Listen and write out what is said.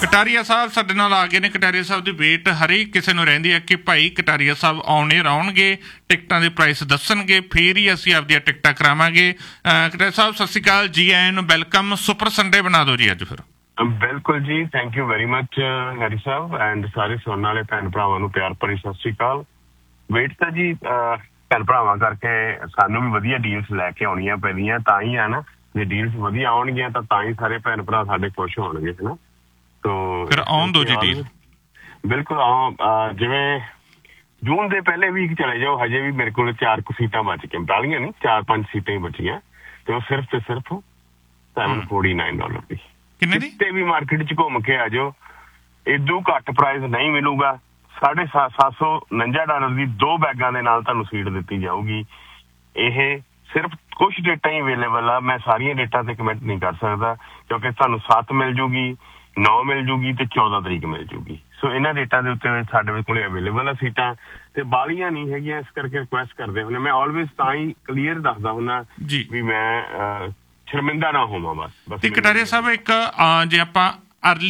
ਕਟਾਰੀਆ ਸਾਹਿਬ ਸਾਡੇ ਨਾਲ ਆ ਗਏ ਨੇ। ਕਟਾਰੀਆ ਸਾਹਿਬ ਦੀ ਵੇਟ ਹਰੇਕ ਕਿਸੇ ਨੂੰ ਰਹਿੰਦੀ ਹੈ ਕਿ ਭਾਈ ਕਟਾਰੀਆ ਸਾਹਿਬ ਆਉਣੇ ਆਉਣਗੇ, ਟਿਕਟਾਂ ਦੇ ਪ੍ਰਾਈਸ ਦੱਸਣਗੇ, ਫਿਰ ਹੀ ਅਸੀਂ ਆਪਦੀਆਂ ਟਿਕਟਾਂ ਕਰਾਵਾਂਗੇ। ਕਟਾਰੀਆ ਸਾਹਿਬ ਸਤਿ ਸ਼੍ਰੀ ਅਕਾਲ, ਜੀ ਆਇਆਂ ਨੂੰ, ਵੈਲਕਮ। ਸੁਪਰ ਸੰਡੇ ਬਣਾ ਦਿਓ ਜੀ ਅੱਜ ਫਿਰ। ਬਿਲਕੁਲ ਜੀ, thank you very much Harry Sahib and ਸਾਰੇ ਸੁਣਨ ਵਾਲੇ ਭੈਣ ਭਰਾਵਾਂ ਨੂੰ ਪਿਆਰ ਭਰੀ ਸਤਿ ਸ਼੍ਰੀ ਅਕਾਲ। ਵੇਟ ਤਾਂ ਜੀ ਭੈਣ ਭਰਾਵਾਂ ਕਰਕੇ ਸਾਨੂੰ ਵੀ ਵਧੀਆ ਡੀਲਸ ਲੈ ਕੇ ਆਉਣੀਆਂ ਪੈਂਦੀਆਂ, ਤਾਂ ਹੀ ਆ ਨਾ। ਜੇ ਡੀਲਸ ਵਧੀਆ ਆਉਣਗੀਆਂ ਤਾਂ ਹੀ ਸਾਰੇ ਭੈਣ ਭਰਾ ਸਾਡੇ ਖੁਸ਼ ਹੋਣਗੇ, ਹੈ ਨਾ। ਫਿਰ ਆਉਣ ਦਿਓ ਜੀ ਡੀਲ। ਬਿਲਕੁਲ ਜਿਵੇਂ ਜੂਨ ਦੇ ਪਹਿਲੇ ਵੀਕ ਚਲੇ ਜਾਓ, ਹਜੇ ਵੀ ਮੇਰੇ ਕੋਲ 4 ਕੁ ਸੀਟਾਂ ਬਚ ਕੇ, ਬਾਲੀਆਂ ਨਹੀਂ, 4-5 ਸੀਟਾਂ ਹੀ ਬਚੀਆਂ, ਤੇ ਉਹ ਸਿਰਫ ਤੇ ਸਿਰਫ $749 ਦੀ। ਕਿੰਨੇ ਦੀ? ਕਿਤੇ ਵੀ ਮਾਰਕੀਟ ਚ ਘੁੰਮ ਕੇ ਆ ਜਾਓ, ਇਦੋਂ ਘੱਟ ਪ੍ਰਾਈਸ ਨਹੀਂ ਮਿਲੂਗਾ। $749 ਦੀ 2 ਬੈਗਾਂ ਦੇ ਨਾਲ ਤੁਹਾਨੂੰ ਸੀਟ ਦਿੱਤੀ ਜਾਊਗੀ। ਇਹ ਸਿਰਫ ਕੁਛ ਡੇਟਾਂ ਹੀ ਅਵੇਲੇਬਲ ਆ, ਮੈਂ ਸਾਰੀਆਂ ਡੇਟਾਂ ਤੇ ਕਮੈਂਟ ਨਹੀਂ ਕਰ ਸਕਦਾ, ਕਿਉਂਕਿ ਤੁਹਾਨੂੰ 7 ਮਿਲ ਜੂਗੀ, 9 ਮਿਲ ਜੂਗੀ ਤੇ 14 ਤਰੀਕ ਮਿਲ ਜੂਗੀ। ਸੋ ਇਹਨਾਂ ਡੇਟਾਂ ਦੇ ਉੱਤੇ ਸਾਡੇ ਕੋਲ ਅਵੇਲੇਬਲ ਆ ਸੀਟਾਂ, ਤੇ ਬਾਲੀਆਂ ਨਹੀਂ ਹੈਗੀਆਂ, ਇਸ ਕਰਕੇ ਰਿਕੁਐਸਟ ਕਰਦੇ ਹੁੰਦੇ। ਮੈਂ ਆਲਵੇਜ਼ ਤਾਂ ਹੀ ਕਲੀਅਰ ਦੱਸਦਾ ਹੁੰਦਾ ਵੀ ਮੈਂ ਸ਼ਰਮਿੰਦਾ ਨਾ ਹੋਵਾਂ ਬਸ। ਤੇ ਕਟਾਰੀਆ ਸਾਹਿਬ ਇੱਕ ਜੇ ਆਪਾਂ ਅਰਲੀ